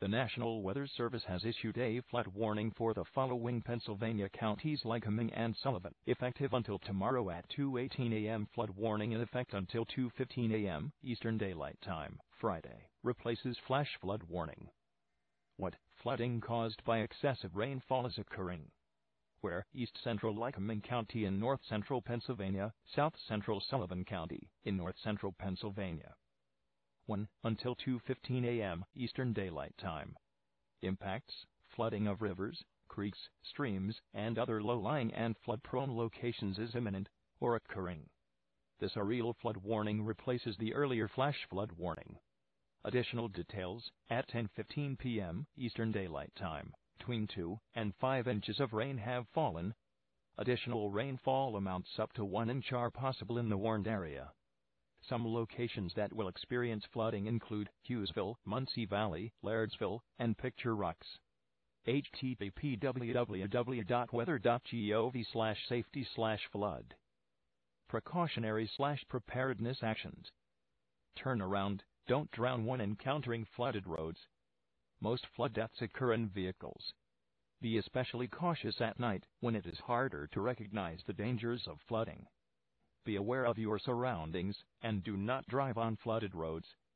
The National Weather Service has issued a flood warning for the following Pennsylvania counties: Lycoming and Sullivan. Effective until tomorrow at 2:18 a.m. Flood warning in effect until 2:15 a.m. Eastern Daylight Time, Friday. Replaces flash flood warning. What flooding caused by excessive rainfall is occurring? Where? East Central Lycoming County in north central Pennsylvania, South Central Sullivan County in north central Pennsylvania. 1. Until 2:15 a.m. Eastern Daylight Time. Impacts: flooding of rivers, creeks, streams, and other low-lying and flood-prone locations is imminent or occurring. This aerial flood warning replaces the earlier flash flood warning. Additional details: at 10:15 p.m. Eastern Daylight Time, between 2 and 5 inches of rain have fallen. Additional rainfall amounts up to 1 inch are possible in the warned area. Some locations that will experience flooding include Hughesville, Muncie Valley, Lairdsville, and Picture Rocks. http://weather.gov/safety/flood. Precautionary/preparedness actions. Turn around, don't drown when encountering flooded roads. Most flood deaths occur in vehicles. Be especially cautious at night when it is harder to recognize the dangers of flooding. Be aware of your surroundings and do not drive on flooded roads.